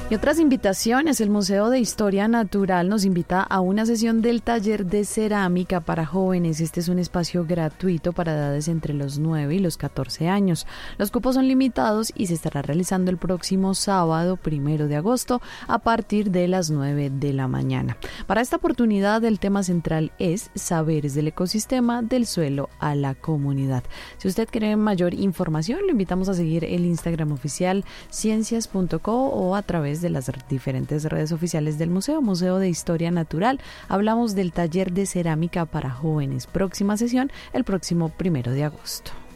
Y otras invitaciones, el Museo de Historia Natural nos invita a una sesión del taller de cerámica para jóvenes. Este es un espacio gratuito para edades entre los 9 y los 14 años. Los cupos son limitados y se estará realizando el próximo sábado 1 de agosto a partir de las 9 de la mañana. Para esta oportunidad el tema central es saberes del ecosistema del suelo a la comunidad. Si usted quiere mayor información, lo invitamos a seguir el Instagram oficial ciencias.co o a través de las diferentes redes oficiales del Museo de Historia Natural. Hablamos del taller de cerámica para jóvenes. Próxima sesión el próximo 1 de agosto.